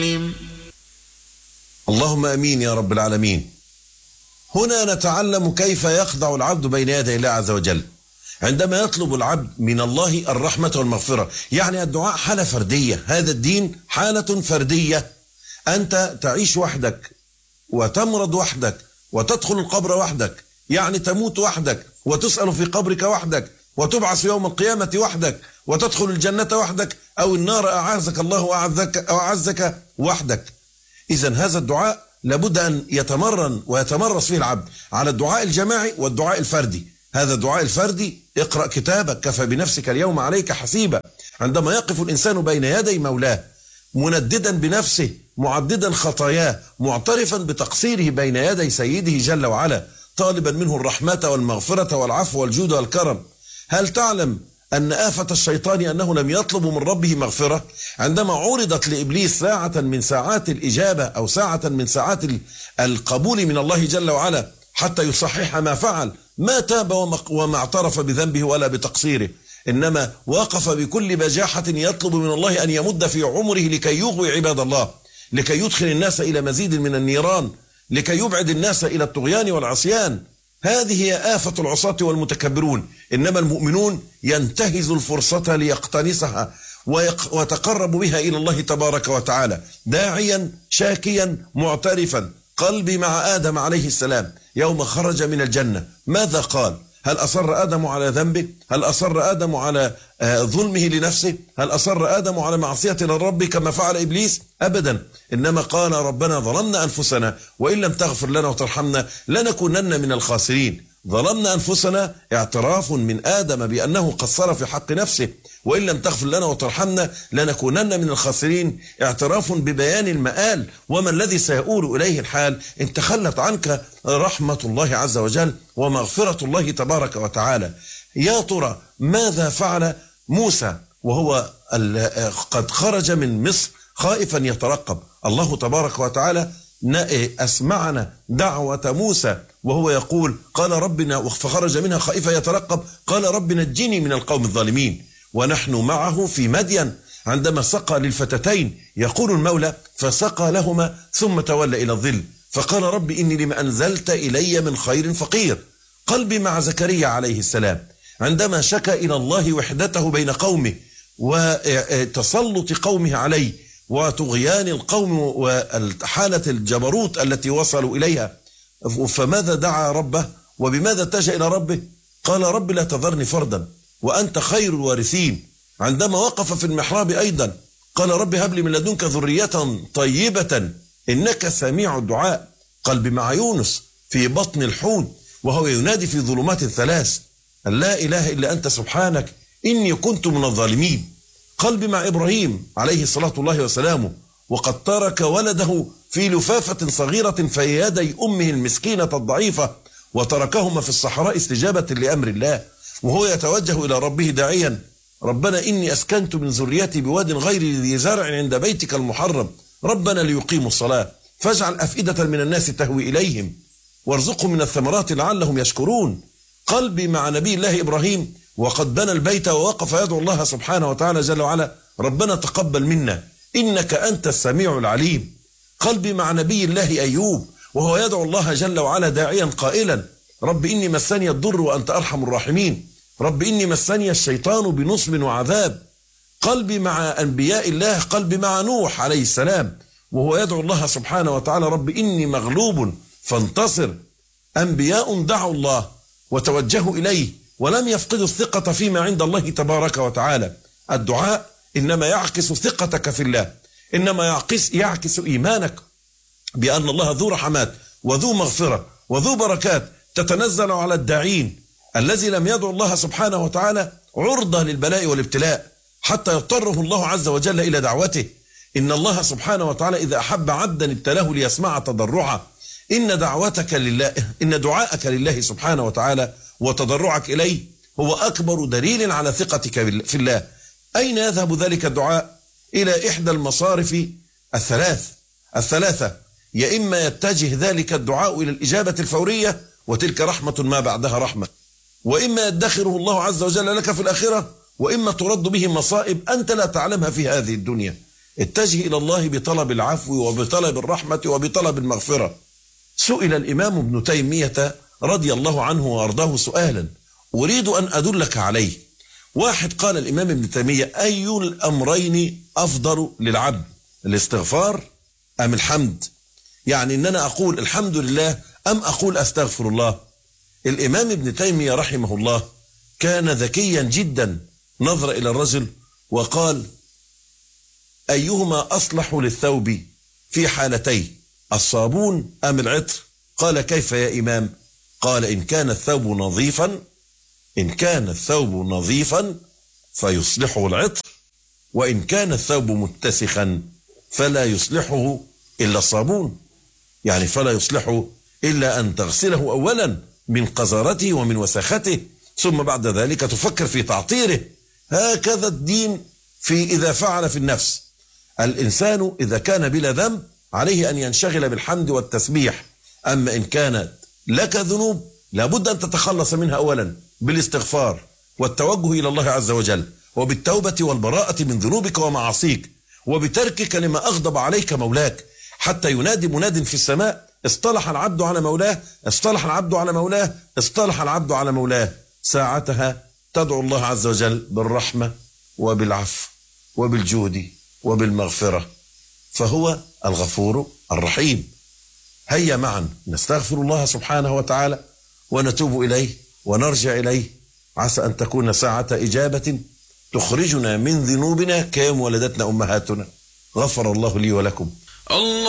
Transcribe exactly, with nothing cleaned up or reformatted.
اللهم امين يا رب العالمين. هنا نتعلم كيف يخضع العبد بين يدي الله عز وجل عندما يطلب العبد من الله الرحمة والمغفرة. يعني الدعاء حالة فردية، هذا الدين حالة فردية. أنت تعيش وحدك وتمرض وحدك وتدخل القبر وحدك، يعني تموت وحدك وتسأل في قبرك وحدك وتبعث يوم القيامة وحدك وتدخل الجنة وحدك أو النار أعاذك الله وأعزك, أعزك وحدك. إذن هذا الدعاء لابد أن يتمرن ويتمرس فيه العبد على الدعاء الجماعي والدعاء الفردي. هذا الدعاء الفردي: اقرأ كتابك كفى بنفسك اليوم عليك حسيبا. عندما يقف الإنسان بين يدي مولاه منددا بنفسه معددا خطاياه معترفا بتقصيره بين يدي سيده جل وعلا طالبا منه الرحمة والمغفرة والعفو والجود والكرم. هل تعلم أن آفة الشيطان أنه لم يطلب من ربه مغفرة؟ عندما عرضت لإبليس ساعة من ساعات الإجابة أو ساعة من ساعات القبول من الله جل وعلا حتى يصحح ما فعل، ما تاب وما اعترف بذنبه ولا بتقصيره، إنما وقف بكل بجاحة يطلب من الله أن يمد في عمره لكي يغوي عباد الله، لكي يدخل الناس إلى مزيد من النيران، لكي يبعد الناس إلى الطغيان والعصيان. هذه هي آفة العصاة والمتكبرون. إنما المؤمنون ينتهزوا الفرصة ليقتنصها ويتقرب بها إلى الله تبارك وتعالى داعيا شاكيا معترفا. قلبي مع آدم عليه السلام يوم خرج من الجنة ماذا قال؟ هل أصر آدم على ذنبه؟ هل أصر آدم على ظلمه لنفسه؟ هل أصر آدم على معصية للرب كما فعل إبليس؟ أبدا، إنما قال ربنا ظلمنا أنفسنا وإن لم تغفر لنا وترحمنا لنكونن من الخاسرين. ظلمنا أنفسنا اعتراف من آدم بأنه قصر في حق نفسه، وإن لم تغفر لنا وترحمنا لنكونن من الخاسرين اعتراف ببيان المآل وما الذي سيؤول إليه الحال إن تخلت عنك رحمة الله عز وجل ومغفرة الله تبارك وتعالى. يا ترى ماذا فعل موسى وهو قد خرج من مصر خائفا يترقب؟ الله تبارك وتعالى أسمعنا دعوة موسى وهو يقول قال ربنا فخرج منها خائفا يترقب قال رب نجني من القوم الظالمين. ونحن معه في مدين عندما سقى للفتتين يقول المولى فسقى لهما ثم تولى إلى الظل فقال رب إني لما أنزلت إلي من خير فقير. قلبي مع زكريا عليه السلام عندما شكى إلى الله وحدته بين قومه وتسلط قومه عليه وطغيان القوم وحالة الجبروت التي وصلوا إليها، فماذا دعا ربه وبماذا اتجه إلى ربه؟ قال رب لا تذرني فردا وأنت خير الوارثين. عندما وقف في المحراب أيضا قال رب هب لي من لدنك ذرية طيبة إنك سميع الدعاء. قلبي مع يونس في بطن الحوت وهو ينادي في ظلمات الثلاث أن لا إله إلا أنت سبحانك إني كنت من الظالمين. قلبي مع إبراهيم عليه الصلاة الله وسلامه وقد ترك ولده في لفافة صغيرة في يدي أمه المسكينة الضعيفة وتركهما في الصحراء استجابة لأمر الله وهو يتوجه إلى ربه داعيا ربنا إني أسكنت من ذريتي بواد غير ذي زرع عند بيتك المحرم ربنا ليقيموا الصلاة فاجعل أفئدة من الناس تهوي إليهم وارزقهم من الثمرات لعلهم يشكرون. قلبي مع نبي الله إبراهيم وقد بنى البيت ووقف يدعو الله سبحانه وتعالى جل وعلا ربنا تقبل منا إنك أنت السميع العليم. قلبي مع نبي الله أيوب وهو يدعو الله جل وعلا داعيا قائلا رب إني مسني الضر وأنت أرحم الراحمين رب إني مسني الشيطان بنصب وعذاب. قلبي مع أنبياء الله قلبي مع نوح عليه السلام وهو يدعو الله سبحانه وتعالى رب إني مغلوب فانتصر. أنبياء دعوا الله وتوجهوا إليه ولم يفقدوا الثقة فيما عند الله تبارك وتعالى. الدعاء إنما يعكس ثقتك في الله، إنما يعكس, يعكس إيمانك بأن الله ذو رحمات وذو مغفرة وذو بركات تتنزل على الداعين الذي لم يدعو الله سبحانه وتعالى عرضة للبلاء والابتلاء حتى يضطره الله عز وجل إلى دعوته. إن الله سبحانه وتعالى إذا أحب عبدا ابتلاه ليسمع تضرعه. إن دعوتك لله إن دعاءك لله سبحانه وتعالى وتضرعك إليه هو أكبر دليل على ثقتك في الله. أين يذهب ذلك الدعاء؟ إلى إحدى المصارف الثلاث الثلاثة يا إما يتجه ذلك الدعاء إلى الإجابة الفورية وتلك رحمة ما بعدها رحمة، وإما يدخره الله عز وجل لك في الآخرة، وإما ترد به مصائب أنت لا تعلمها في هذه الدنيا. اتجه إلى الله بطلب العفو وبطلب الرحمة وبطلب المغفرة. سئل الإمام ابن تيمية رضي الله عنه وأرضاه سؤالا أريد أن أدلك عليه. واحد قال الإمام ابن تيمية أي الأمرين أفضل للعبد، الاستغفار أم الحمد؟ يعني أن أنا أقول الحمد لله أم أقول أستغفر الله؟ الإمام ابن تيمية رحمه الله كان ذكيا جدا، نظر إلى الرجل وقال أيهما أصلح للثوب في حالتين، الصابون أم العطر؟ قال كيف يا إمام؟ قال إن كان الثوب نظيفا إن كان الثوب نظيفا فيصلحه العطر، وإن كان الثوب متسخا فلا يصلحه إلا الصابون، يعني فلا يصلحه إلا أن تغسله أولا من قذارته ومن وساخته، ثم بعد ذلك تفكر في تعطيره. هكذا الدين في إذا فعل في النفس. الإنسان إذا كان بلا ذنب عليه أن ينشغل بالحمد والتسبيح، أما إن كانت لك ذنوب لابد أن تتخلص منها أولا بالاستغفار والتوجه إلى الله عز وجل، وبالتوبة والبراءة من ذنوبك ومعاصيك، وبتركك لما أغضب عليك مولاك، حتى ينادي مناد في السماء اصطلح العبد على مولاه اصطلح العبد على مولاه اصطلح العبد على مولاه. ساعتها تدعو الله عز وجل بالرحمة وبالعفو وبالجود وبالمغفرة، فهو الغفور الرحيم. هيا معا نستغفر الله سبحانه وتعالى ونتوب إليه ونرجع إليه، عسى أن تكون ساعة إجابة تخرجنا من ذنوبنا كيوم ولدتنا أمهاتنا. غفر الله لي ولكم. الله